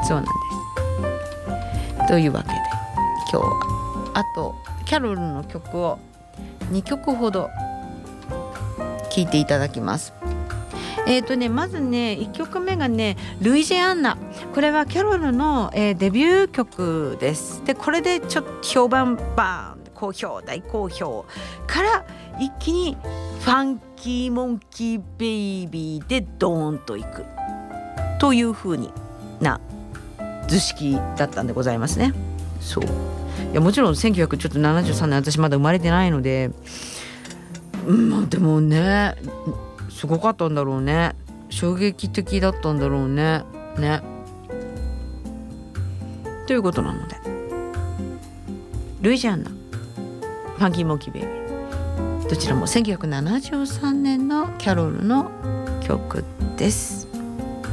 そうなんです。というわけで今日はあとキャロルの曲を2曲ほど聴いていただきます。まずね1曲目がねルイジアンナ。これはキャロルの、デビュー曲です。でこれでちょっと評判バーン大好評から一気にファンキーモンキーベイビーでドーンといくという風にな図式だったんでございますね。そう、いやもちろん1973年私まだ生まれてないので、でもねすごかったんだろうね。衝撃的だったんだろうね。ということなのでルイジアンナ、ファンキーモンキーベイビー、どちらも1973年のキャロルの曲です。